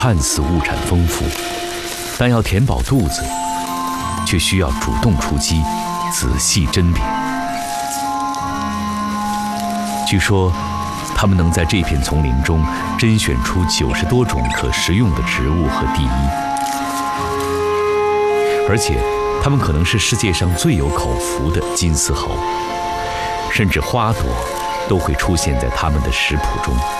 看似物产丰富，但要填饱肚子，却需要主动出击，仔细甄别。据说，他们能在这片丛林中甄选出90多种可食用的植物和地衣，而且它们可能是世界上最有口福的金丝猴，甚至花朵都会出现在他们的食谱中。